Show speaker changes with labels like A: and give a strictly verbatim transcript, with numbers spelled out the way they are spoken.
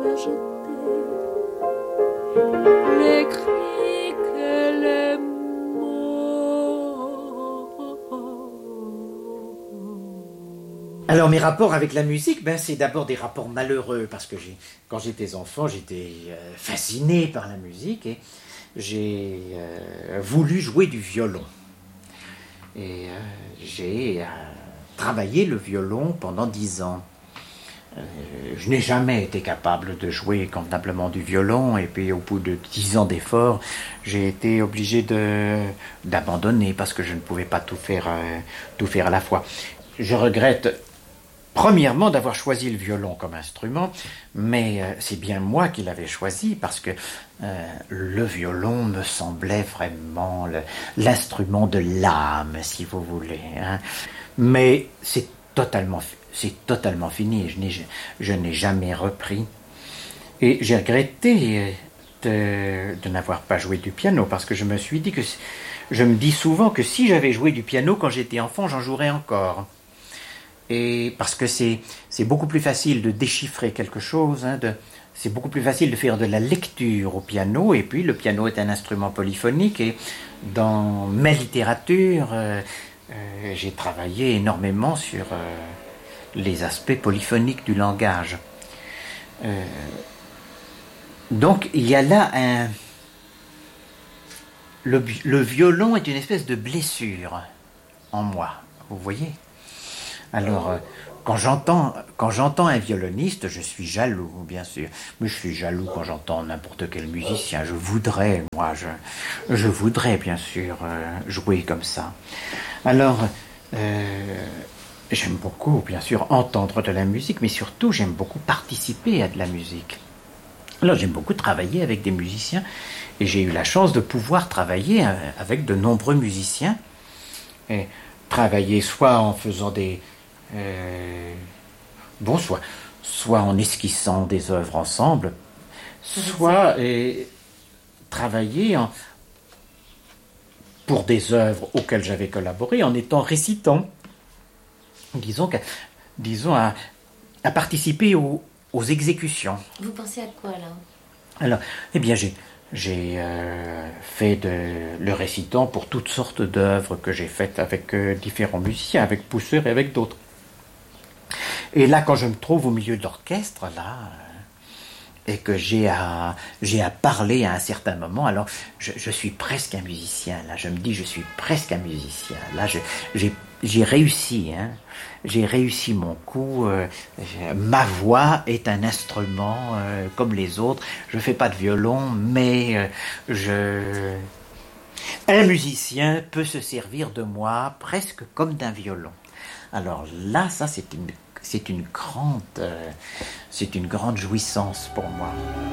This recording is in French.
A: dois jeter les cris que les mots.
B: Alors mes rapports avec la musique, ben, c'est d'abord des rapports malheureux, parce que j'ai, quand j'étais enfant, j'étais euh, fasciné par la musique et j'ai euh, voulu jouer du violon. Et euh, j'ai euh, travaillé le violon pendant dix ans. Euh, je n'ai jamais été capable de jouer convenablement du violon, et puis au bout de dix ans d'efforts, j'ai été obligé de, d'abandonner parce que je ne pouvais pas tout faire, euh, tout faire à la fois. Je regrette premièrement d'avoir choisi le violon comme instrument, mais euh, c'est bien moi qui l'avais choisi parce que euh, le violon me semblait vraiment le, l'instrument de l'âme, si vous voulez. Hein. Mais c'est totalement, c'est totalement fini. Je n'ai, je n'ai jamais repris. Et j'ai regretté de, de n'avoir pas joué du piano parce que je me suis dit que je me dis souvent que si j'avais joué du piano quand j'étais enfant, j'en jouerais encore. Et parce que c'est, c'est beaucoup plus facile de déchiffrer quelque chose, hein, de, c'est beaucoup plus facile de faire de la lecture au piano, et puis le piano est un instrument polyphonique, et dans ma littérature, euh, euh, j'ai travaillé énormément sur euh, les aspects polyphoniques du langage. Euh, donc il y a là un... Le, le violon est une espèce de blessure en moi, vous voyez ? Alors, euh, quand j'entends, quand j'entends un violoniste, je suis jaloux, bien sûr. Mais je suis jaloux quand j'entends n'importe quel musicien. Je voudrais, moi, je, je voudrais, bien sûr, euh, jouer comme ça. Alors, euh, j'aime beaucoup, bien sûr, entendre de la musique, mais surtout, j'aime beaucoup participer à de la musique. Alors, j'aime beaucoup travailler avec des musiciens, et j'ai eu la chance de pouvoir travailler avec de nombreux musiciens, et travailler soit en faisant des... Euh, bon, soit, soit en esquissant des œuvres ensemble, soit et, travailler en, pour des œuvres auxquelles j'avais collaboré en étant récitant, disons, que, disons à, à participer aux, aux exécutions.
C: Vous pensez à quoi là ?
B: Alors, eh bien, j'ai, j'ai euh, fait de, le récitant pour toutes sortes d'œuvres que j'ai faites avec euh, différents musiciens, avec Pousseur et avec d'autres. Et là, quand je me trouve au milieu de l'orchestre, là, euh, et que j'ai à, j'ai à parler à un certain moment, alors je, je suis presque un musicien. Là, je me dis, je suis presque un musicien. Là, je, j'ai, j'ai réussi, hein. J'ai réussi mon coup. Euh, ma voix est un instrument euh, comme les autres. Je fais pas de violon, mais euh, je, un musicien peut se servir de moi presque comme d'un violon. Alors là, ça, c'est une, c'est une grande, euh, c'est une grande jouissance pour moi.